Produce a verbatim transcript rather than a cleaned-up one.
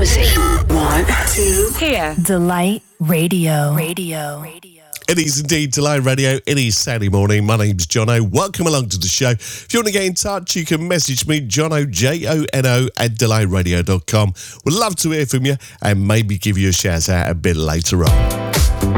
Position one, two, here. Delight Radio. Radio. Radio. It is indeed Delight Radio. It is Saturday morning. My name's Jono. Welcome along to the show. If you want to get in touch, you can message me, Jono, J O N O, at delight radio dot com. We'd love to hear from you and maybe give you a shout out a bit later on.